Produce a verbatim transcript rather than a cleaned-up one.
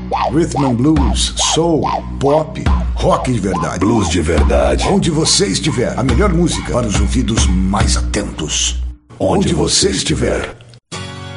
Rhythm and blues, soul, pop, rock de verdade. Blues de verdade. Onde você estiver, a melhor música para os ouvidos mais atentos. Onde, Onde você estiver.